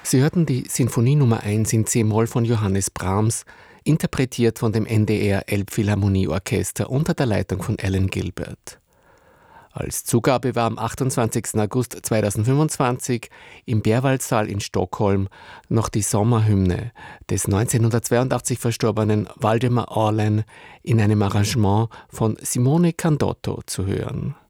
Sie hörten die Sinfonie Nummer 1 in C-Moll von Johannes Brahms, interpretiert von dem NDR Elbphilharmonieorchester unter der Leitung von Alan Gilbert. Als Zugabe war am 28. August 2025 im Berwaldsaal in Stockholm noch die Sommerhymne des 1982 verstorbenen Waldemar Orlen in einem Arrangement von Simone Candotto zu hören.